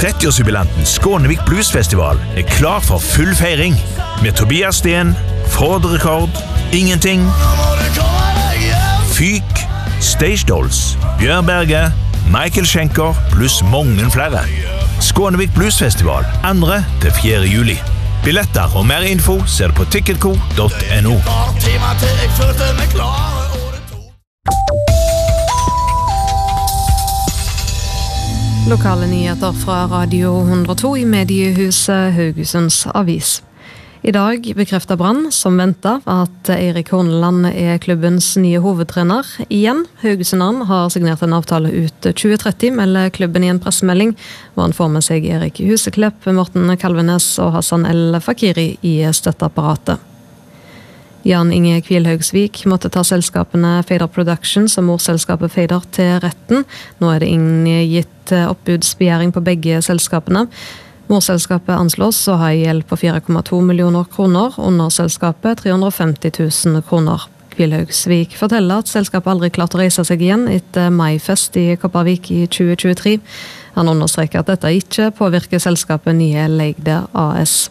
30-årsjubilanten Skånevik Bluesfestival klar for full feiring. Med Tobias Sten, Ford Rekord, Ingenting, Fyk, Stage Dolls, Bjørn Berge, Michael Schenker pluss mange flere. Skånevik Bluesfestival 2. til 4. juli. Billetter og mer info ser du på ticketco.no. Lokale nyheter fra Radio 102 i mediehuset Haugesunds Avis. I dag bekrefter Brann, som ventet, at Eirik Horneland klubbens nye hovedtrener igjen. Haugesunderen har signert en avtale ut 2030, melder klubben i en pressemelding, hvor han får med seg Erik Huseklepp, Morten Kalvenes og Hassan El Fakiri i støtteapparatet. Jan Inge Kvilhaugsvik måtte ta selskapene Fader Productions og morselskapet Fader til retten. Nå det inngitt oppbudsbegjæring på begge selskapene. Morselskapet anslås å ha gjeld på 4,2 millioner kroner, under selskapet 350 000 kroner. Kvilhaugsvik forteller at selskapet aldri klarte å reise seg igjen etter maifest i Kopervik i 2023. Han understreker at dette ikke påvirker selskapet Nye Leigde AS.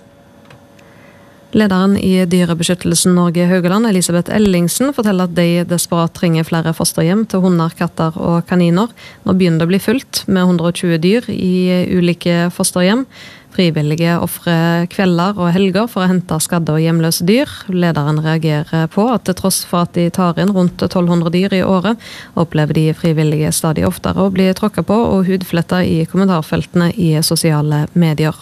Lederen i Dyrebeskyttelsen Norge Haugaland, Elisabeth Ellingsen, forteller at de desperat trenger flere fosterhjem til hunder, katter og kaniner. Nå begynner det å bli fullt med 120 dyr i ulike fosterhjem. Frivillige offrer kvelder og helger for å hente skadde og hjemløse dyr. Lederen reagerer på at til tross for at de tar inn rundt 1200 dyr i året, opplever de frivillige stadig oftere å bli tråkket på og hudflettet i kommentarfeltene i sosiale medier.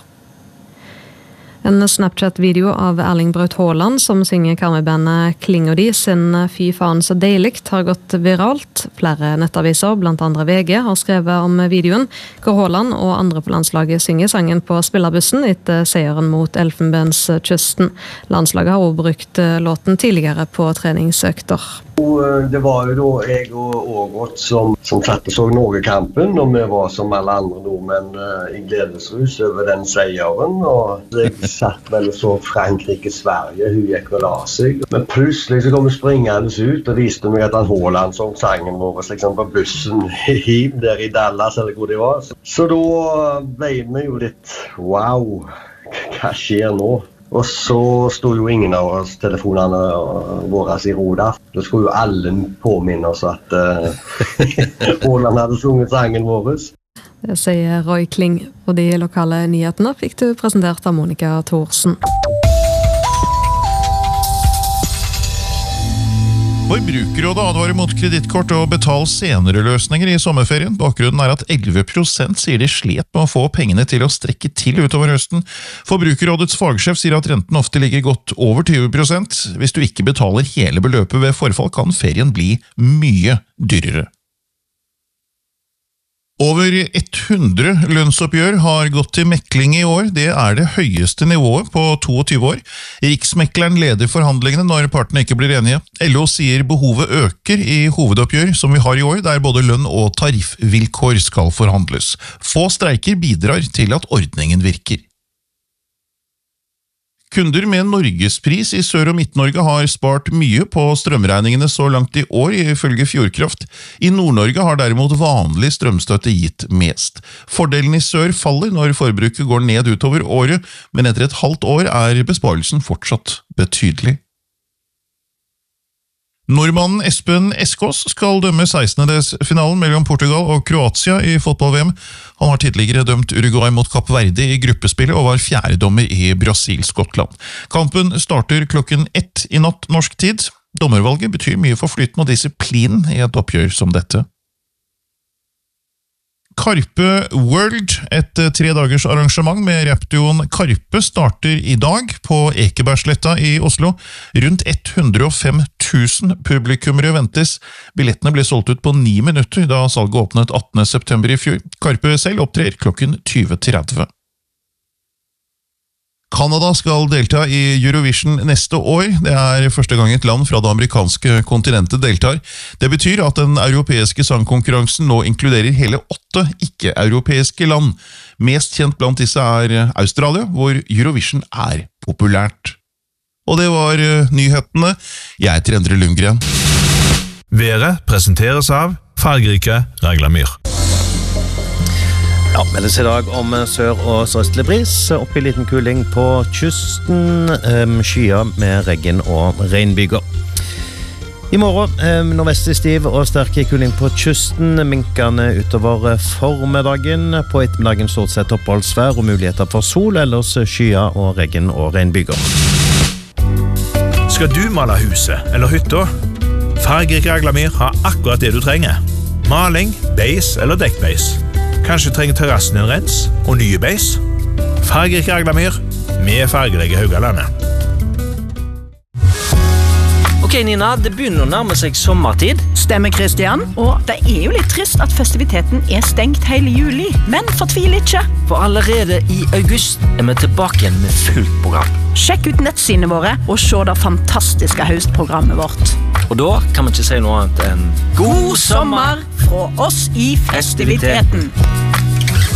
En Snapchat-video av Erling Braut Haaland, som synger Karmøy-bandet Klingodi sin Fy faen så deiligt, har gått viralt. Flere nettaviser, blant andre VG, har skrevet om videoen, hvor Haaland og andre på landslaget synger sangen på spillerbussen etter seieren mot Elfenbenskysten. Landslaget har også brukt låten tidligere på treningsøkter. Det var jo da jeg og Ågot som satt og så Norge-kampen, og vi var som alle andre nordmenn i gledesrus over den seieren, og jeg satt vel og så Frankrike-Sverige, hun gikk og la seg. Men plutselig så kom vi springende ut og viste meg at han Haaland sang sangen vår liksom på bussen hjem der i Dallas, eller hvor det var. Så da ble vi jo litt, wow, hva skjer nå? Og så stod jo ingen av oss telefonene våre i roda. Da skulle jo alle påminne oss at Haaland hadde sunget sangen vår. Det sier Roy Kling, og de lokale nyhetene fikk du presentert av Monica Thorsen. Forbrukerrådet advarer mot kredittkort og betal senere løsninger i sommerferien. Bakgrunnen at 11% sier de slet med å få pengene til å strekke til utover høsten. Forbrukerrådets fagsjef sier at renten ofte ligger godt over 20%. Hvis du ikke betaler hele beløpet ved forfall, kan ferien bli mye dyrere. Over 100 lønnsoppgjør har gått til mekling i år. Det det høyeste nivået på 22 år. Riksmekleren leder forhandlingene når partene ikke blir enige. LO sier behovet øker i hovedoppgjør som vi har i år, der både lønn og tariffvilkår skal forhandles. Få streiker bidrar til at ordningen virker. Kunder med Norgespris i Sør- og Midt-Norge har spart mye på strømregningene så langt i år, ifølge Fjordkraft. I Nord-Norge har derimot vanlig strømstøtte gitt mest. Fordelen i sør faller når forbruket går ned utover året, men etter et halvt år besparelsen fortsatt betydelig. Nordmannen Espen Eskås skal dømme 16-delsfinalen mellom Portugal og Kroatia i fotball-VM. Han har tidligere dømt Uruguay mot Kapp Verde i gruppespillet og var fjerdedommer i Brasil-Skottland. Kampen starter klokken 1 i natt norsk tid. Dommervalget betyr mye for flyten og disiplinen i et oppgjør som dette. Karpe World, et 3-dagers arrangement med rapduoen Karpe, starter i dag på Ekebergsletta i Oslo. Rundt 105 000 publikummere ventes. Billettene ble solgt ut på 9 minutter da salget åpnet 18. september i fjor. Karpe selv opptrer klokken 20:30. Kanada skal delta i Eurovision neste år. Det første gang et land fra det amerikanske kontinentet deltar. Det betyr at den europeiske sangkonkurransen nå inkluderer hele 8 ikke-europeiske land. Mest kjent blant disse Australia, hvor Eurovision populært. Og det var nyhetene. Jeg heter Endre Lundgren. Været presenteres av fargerike Raglamyr. Ja, meldes I dag om sør- og sørøstlig bris, opp I liten kuling på kysten, skyer med regn og regnbyger. I morgen nordvestlig stiv og sterk kuling på kysten, minkende utover formiddagen, på ettermiddagen stort sett oppholdsvær og muligheter for sol, ellers skyer og regn og regnbyger. Skal du male huset eller hytta? Fargerik Raglamyr har akkurat det du trenger. Maling, beis eller dekkbeis. Kanskje trenger terrassen en rens og nye beis? Fargerik Raglamyr med fargelegge Haugalandet. Ok, Nina, det begynner å nærme seg sommertid. Stemmer, Christian. Og det jo litt trist at festiviteten stengt hele juli. Men fortvil ikke. For allerede I august vi tilbake igjen med fullt program. Sjekk ut nettsidene våre og se det fantastiske høstprogrammet vårt. Og da kan vi ikke si noe annet enn God sommer fra oss I festiviteten.